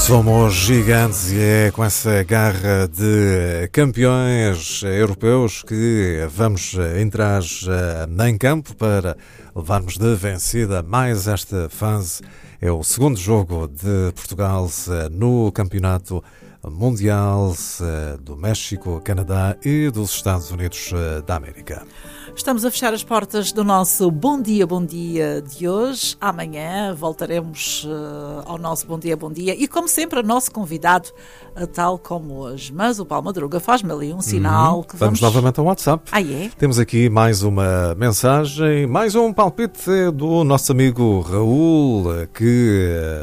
Somos gigantes e é com essa garra de campeões europeus que vamos entrar em campo para levarmos de vencida mais esta fase. É o segundo jogo de Portugal no Campeonato Mundial do México, Canadá e dos Estados Unidos da América. Estamos a fechar as portas do nosso Bom Dia de hoje. Amanhã voltaremos ao nosso Bom Dia. E como sempre, o nosso convidado, tal como hoje. Mas o Paulo Madruga faz-me ali um sinal que vamos novamente ao WhatsApp. É? Temos aqui mais uma mensagem, mais um palpite do nosso amigo Raul, que